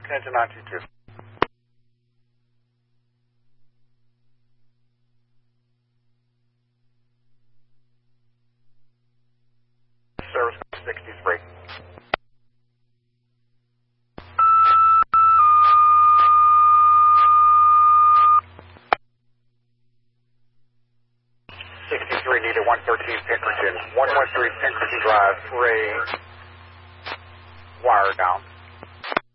Attention 922. Service 63. Needed 113 Pinkerton, 113 Pinkerton Drive for a wire down.